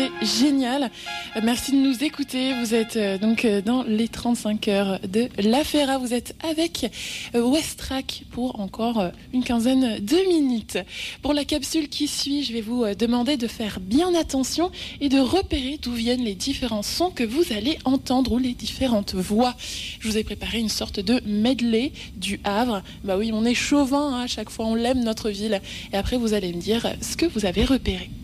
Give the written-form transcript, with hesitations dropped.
Génial, merci de nous écouter. Vous êtes donc dans les 35 heures de La Ferra. Vous êtes avec Westrack pour encore une quinzaine de minutes. Pour la capsule qui suit, je vais vous demander de faire bien attention et de repérer d'où viennent les différents sons que vous allez entendre ou les différentes voix. Je vous ai préparé une sorte de medley du Havre. Bah oui, on est chauvin, hein, à chaque fois on l'aime notre ville. Et après vous allez me dire ce que vous avez repéré.